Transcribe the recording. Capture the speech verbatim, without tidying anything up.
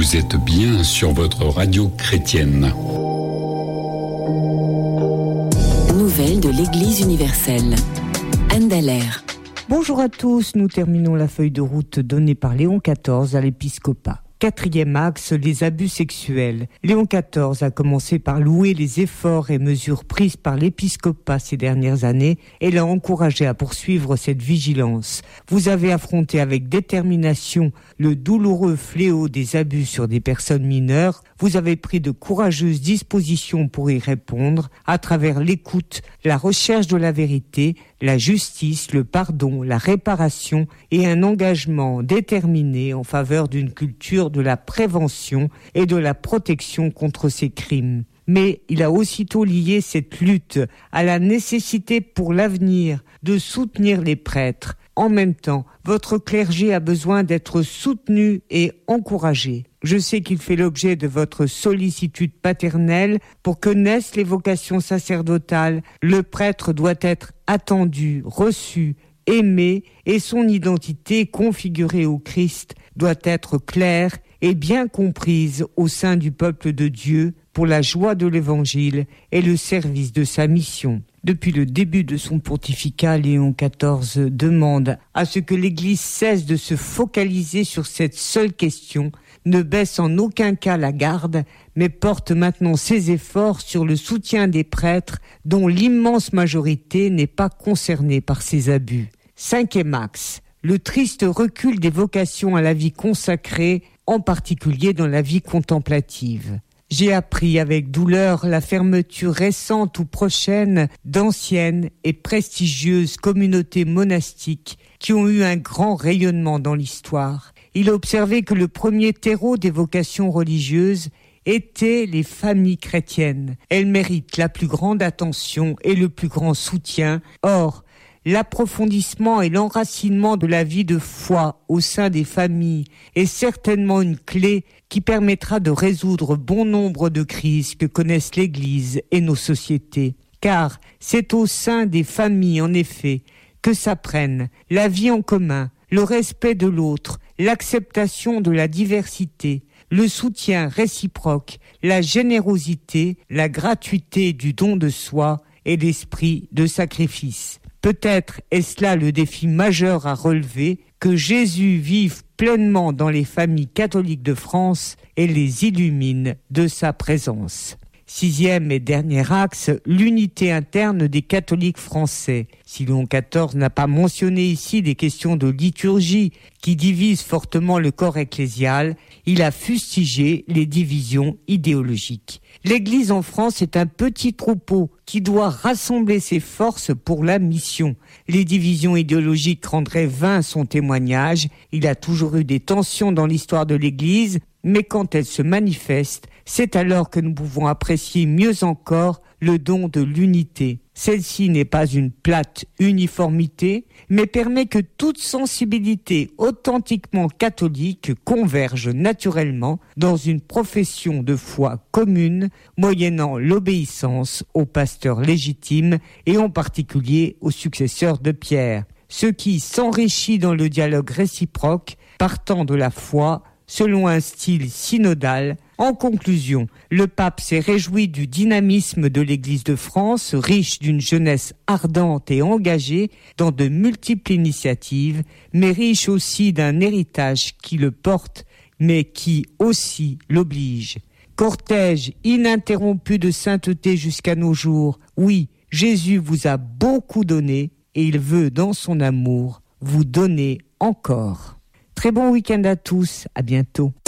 Vous êtes bien sur votre radio chrétienne. Nouvelles de l'Église universelle. Anne Dallaire. Bonjour à tous, nous terminons la feuille de route donnée par Léon quatorze à l'épiscopat. Quatrième axe, les abus sexuels. Léon quatorze a commencé par louer les efforts et mesures prises par l'épiscopat ces dernières années et l'a encouragé à poursuivre cette vigilance. Vous avez affronté avec détermination le douloureux fléau des abus sur des personnes mineures. Vous avez pris de courageuses dispositions pour y répondre à travers l'écoute, la recherche de la vérité, la justice, le pardon, la réparation et un engagement déterminé en faveur d'une culture de la prévention et de la protection contre ces crimes. Mais il a aussitôt lié cette lutte à la nécessité pour l'avenir de soutenir les prêtres. En même temps, votre clergé a besoin d'être soutenu et encouragé. Je sais qu'il fait l'objet de votre sollicitude paternelle pour que naissent les vocations sacerdotales. Le prêtre doit être attendu, reçu, aimé et son identité configurée au Christ doit être claire et bien comprise au sein du peuple de Dieu pour la joie de l'Évangile et le service de sa mission. Depuis le début de son pontificat, Léon quatorze demande à ce que l'Église cesse de se focaliser sur cette seule question, ne baisse en aucun cas la garde, mais porte maintenant ses efforts sur le soutien des prêtres dont l'immense majorité n'est pas concernée par ces abus. Cinquième axe, le triste recul des vocations à la vie consacrée, en particulier dans la vie contemplative. J'ai appris avec douleur la fermeture récente ou prochaine d'anciennes et prestigieuses communautés monastiques qui ont eu un grand rayonnement dans l'histoire. Il a observé que le premier terreau des vocations religieuses étaient les familles chrétiennes. Elles méritent la plus grande attention et le plus grand soutien. Or, l'approfondissement et l'enracinement de la vie de foi au sein des familles est certainement une clé qui permettra de résoudre bon nombre de crises que connaissent l'Église et nos sociétés. Car c'est au sein des familles, en effet, que s'apprennent la vie en commun, le respect de l'autre, l'acceptation de la diversité, le soutien réciproque, la générosité, la gratuité du don de soi et l'esprit de sacrifice. Peut-être est-ce là le défi majeur à relever, que Jésus vive pleinement dans les familles catholiques de France et les illumine de sa présence. Sixième et dernier axe, l'unité interne des catholiques français. Si Léon quatorze n'a pas mentionné ici des questions de liturgie qui divisent fortement le corps ecclésial, il a fustigé les divisions idéologiques. L'Église en France est un petit troupeau qui doit rassembler ses forces pour la mission. Les divisions idéologiques rendraient vain son témoignage. Il a toujours eu des tensions dans l'histoire de l'Église, mais quand elles se manifestent, c'est alors que nous pouvons apprécier mieux encore le don de l'unité. Celle-ci n'est pas une plate uniformité, mais permet que toute sensibilité authentiquement catholique converge naturellement dans une profession de foi commune, moyennant l'obéissance au pasteur légitime et en particulier au successeur de Pierre, ce qui s'enrichit dans le dialogue réciproque partant de la foi selon un style synodal. En conclusion, le pape s'est réjoui du dynamisme de l'Église de France, riche d'une jeunesse ardente et engagée dans de multiples initiatives, mais riche aussi d'un héritage qui le porte, mais qui aussi l'oblige. Cortège ininterrompu de sainteté jusqu'à nos jours, oui, Jésus vous a beaucoup donné et il veut, dans son amour, vous donner encore. Très bon week-end à tous, à bientôt.